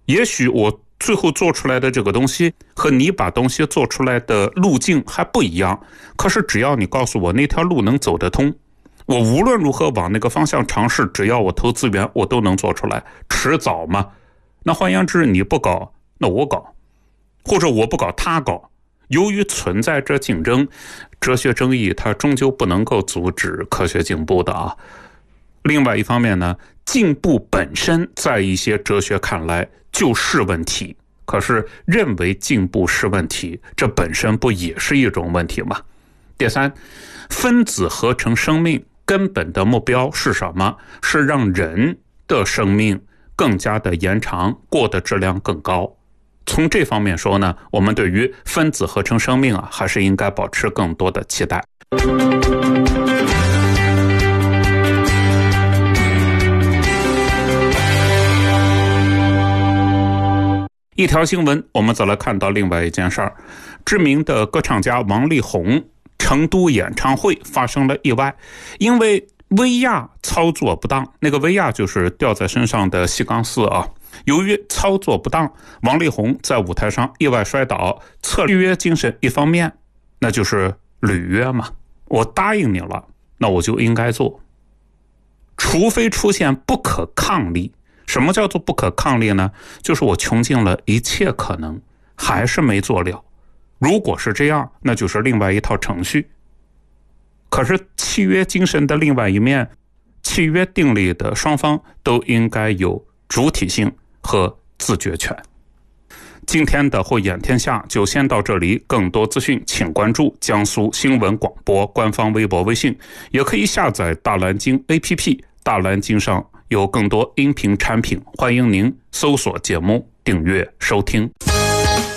也许我最后做出来的这个东西和你把东西做出来的路径还不一样，可是只要你告诉我那条路能走得通，我无论如何往那个方向尝试，只要我投资源我都能做出来，迟早嘛。那换言之，你不搞那我搞，或者我不搞他搞。由于存在着竞争，哲学争议它终究不能够阻止科学进步的啊。另外一方面呢，进步本身在一些哲学看来就是问题，可是认为进步是问题，这本身不也是一种问题吗？第三，分子合成生命根本的目标是什么？是让人的生命更加的延长，过的质量更高。从这方面说呢，我们对于分子合成生命还是应该保持更多的期待。一条新闻，我们再来看到另外一件事儿。知名的歌唱家王力宏成都演唱会发生了意外，因为威亚操作不当，那个威亚就是吊在身上的细钢丝啊。由于操作不当，王力宏在舞台上意外摔倒。契约精神一方面，那就是履约嘛，我答应你了，那我就应该做，除非出现不可抗力。什么叫做不可抗力呢？就是我穷尽了一切可能，还是没做了。如果是这样，那就是另外一套程序。可是契约精神的另外一面，契约订立的双方都应该有主体性和自决权。今天的慧眼天下就先到这里，更多资讯请关注江苏新闻广播官方微博微信，也可以下载大蓝鲸 APP， 大蓝鲸上有更多音频产品，欢迎您搜索节目订阅收听。